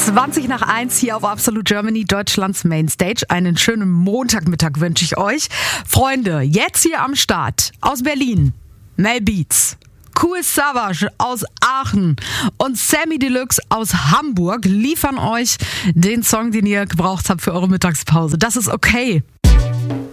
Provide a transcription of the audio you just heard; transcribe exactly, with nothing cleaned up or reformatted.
zwanzig nach eins hier auf Absolute Germany, Deutschlands Mainstage. Einen schönen Montagmittag wünsche ich euch. Freunde, jetzt hier am Start aus Berlin, Mel Beats, Kool Savas aus Aachen und Sammy Deluxe aus Hamburg liefern euch den Song, den ihr gebraucht habt für eure Mittagspause. Das ist okay.